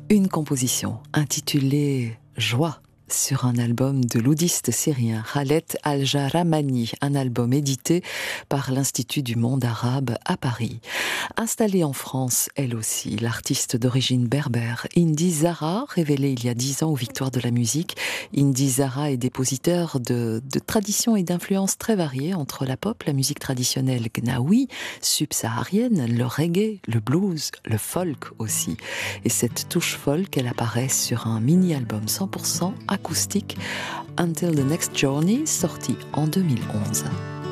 Une composition intitulée Joie sur un album de l'oudiste syrien Khaled Al-Jaramani, un album édité par l'Institut du monde arabe à Paris. Installée en France, elle aussi, l'artiste d'origine berbère Indy Zara, révélée il y a 10 ans aux Victoires de la musique. Indy Zara est dépositeur de traditions et d'influences très variées entre la pop, la musique traditionnelle gnawi, subsaharienne, le reggae, le blues, le folk aussi. Et cette touche folk, elle apparaît sur un mini-album 100% acoustique, Until the Next Journey, sorti en 2011.